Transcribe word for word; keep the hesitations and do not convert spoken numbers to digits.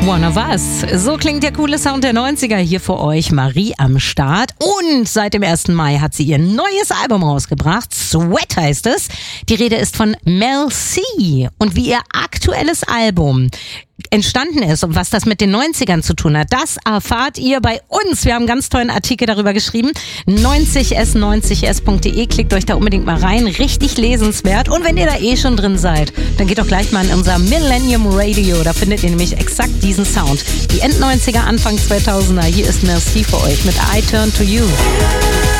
One of Us. So klingt der coole Sound der neunziger hier für euch. Marie am Start. Und seit dem ersten Mai hat sie ihr neues Album rausgebracht. Sweat heißt es. Die Rede ist von Mel C. Und wie ihr aktuelles Album entstanden ist und was das mit den neunzigern zu tun hat, das erfahrt ihr bei uns. Wir haben einen ganz tollen Artikel darüber geschrieben. neunzig s neunzig s punkt de. Klickt euch da unbedingt mal rein. Richtig lesenswert. Und wenn ihr da eh schon drin seid, dann geht doch gleich mal in unser Millennium Radio. Da findet ihr nämlich exakt diesen Sound. Die End-neunziger, Anfang zweitausender. Hier ist Mel C für euch mit I Turn to You.